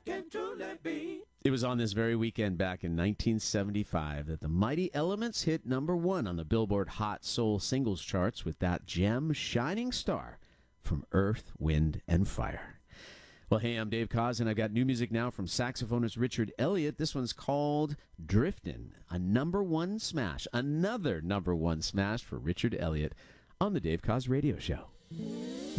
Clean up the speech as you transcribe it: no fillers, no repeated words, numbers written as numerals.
It was on this very weekend back in 1975 that the Mighty Elements hit #1 on the Billboard Hot Soul Singles charts with that gem, Shining Star, from Earth, Wind, and Fire. Well, hey, I'm Dave Koz, and I've got new music now from saxophonist Richard Elliott. This one's called Driftin', a #1 smash, another #1 smash for Richard Elliott on the Dave Koz Radio Show.